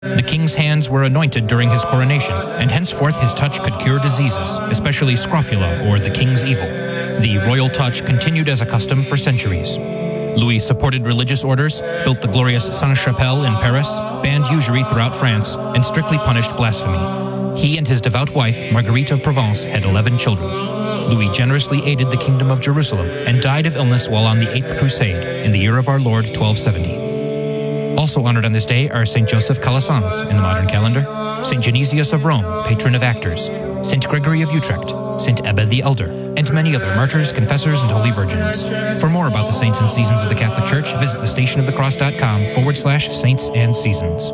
The king's hands were anointed during his coronation, and henceforth his touch could cure diseases, especially scrofula or the king's evil. The royal touch continued as a custom for centuries. Louis supported religious orders, built the glorious Sainte-Chapelle in Paris, banned usury throughout France, and strictly punished blasphemy. He and his devout wife, Marguerite of Provence, had 11 children. Louis generously aided the Kingdom of Jerusalem and died of illness while on the 8th Crusade in the year of our Lord 1270. Also honored on this day are St. Joseph Calasanz in the modern calendar, St. Genesius of Rome, patron of actors, St. Gregory of Utrecht, St. Ebba the Elder, and many other martyrs, confessors, and holy virgins. For more about the saints and seasons of the Catholic Church, visit thestationofthecross.com/saints and seasons.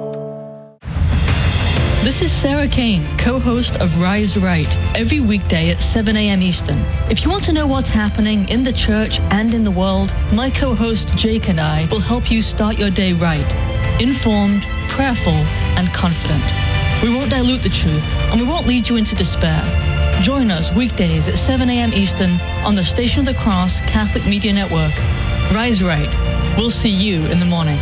This is Sarah Kane, co-host of Rise Right, every weekday at 7 a.m. Eastern. If you want to know what's happening in the church and in the world, my co-host Jake and I will help you start your day right, informed, prayerful, and confident. We won't dilute the truth, and we won't lead you into despair. Join us weekdays at 7 a.m. Eastern on the Station of the Cross Catholic Media Network. Rise Right. We'll see you in the morning.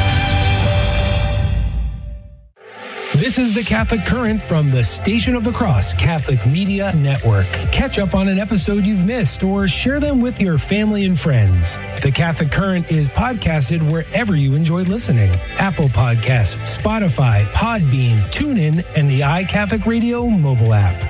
This is the Catholic Current from the Station of the Cross Catholic Media Network. Catch up on an episode you've missed or share them with your family and friends. The Catholic Current is podcasted wherever you enjoy listening. Apple Podcasts, Spotify, Podbean, TuneIn, and the iCatholic Radio mobile app.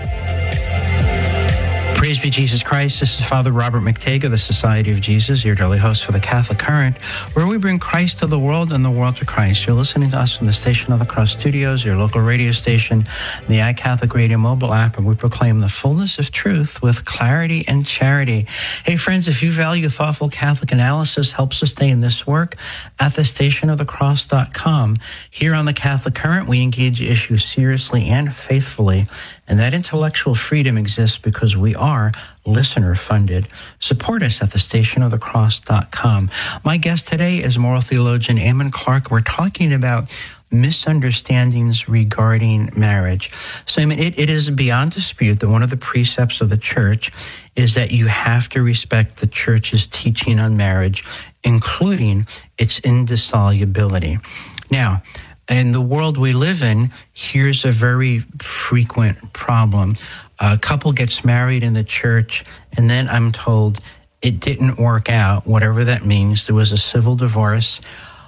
Praise be Jesus Christ. This is Father Robert McTague of the Society of Jesus, your daily host for the Catholic Current, where we bring Christ to the world and the world to Christ. You're listening to us from the Station of the Cross Studios, your local radio station, the iCatholic Radio mobile app, and we proclaim the fullness of truth with clarity and charity. Hey, friends, if you value thoughtful Catholic analysis, help sustain this work at thestationofthecross.com. Here on the Catholic Current, we engage issues seriously and faithfully. And that intellectual freedom exists because we are listener-funded. Support us at thestationofthecross.com. My guest today is moral theologian Eamon Clark. We're talking about misunderstandings regarding marriage. So, it is beyond dispute that one of the precepts of the Church is that you have to respect the Church's teaching on marriage, including its indissolubility. Now, in the world we live in, here's a very frequent problem. A couple gets married in the church, and then I'm told it didn't work out, whatever that means. There was a civil divorce.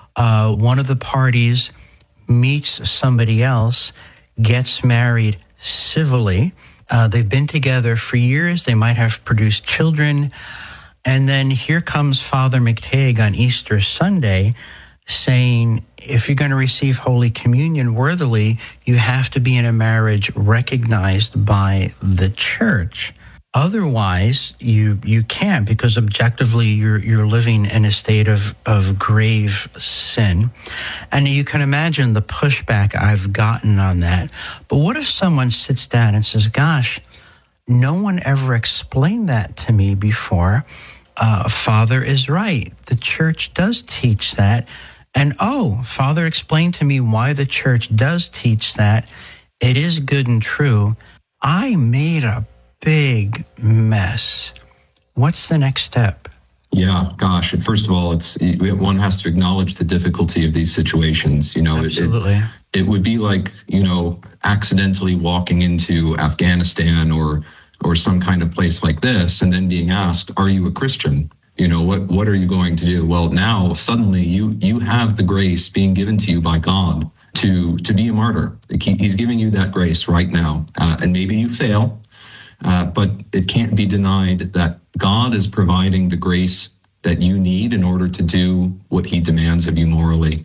One of the parties meets somebody else, gets married civilly. They've been together for years. They might have produced children. And then here comes Father McTague on Easter Sunday saying, if you're going to receive Holy Communion worthily, you have to be in a marriage recognized by the Church. Otherwise, you can't, because objectively you're living in a state of grave sin. And you can imagine the pushback I've gotten on that. But what if someone sits down and says, gosh, no one ever explained that to me before. Father is right. The Church does teach that. And Father explained to me why the Church does teach that. It is good and true. I made a big mess. What's the next step? Yeah, gosh. First of all, one has to acknowledge the difficulty of these situations. Absolutely. It would be like, accidentally walking into Afghanistan or some kind of place like this and then being asked, are you a Christian? What are you going to do? Well, now suddenly you have the grace being given to you by God to be a martyr. He's giving you that grace right now. And maybe you fail, but it can't be denied that God is providing the grace that you need in order to do what he demands of you morally.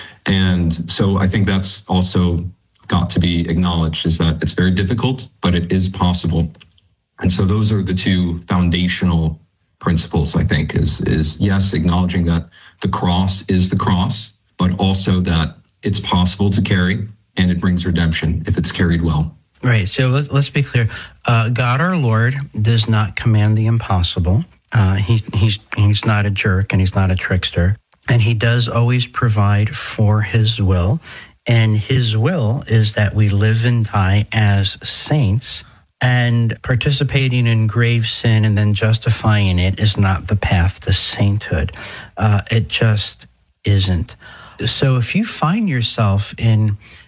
And so I think that's also got to be acknowledged, is that it's very difficult, but it is possible. And so those are the two foundational principles, I think, is yes, acknowledging that the cross is the cross, but also that it's possible to carry and it brings redemption if it's carried well. Right. So let's be clear. God our Lord does not command the impossible. He's not a jerk and he's not a trickster. And he does always provide for his will. And his will is that we live and die as saints. And participating in grave sin and then justifying it is not the path to sainthood. It just isn't. So if you find yourself in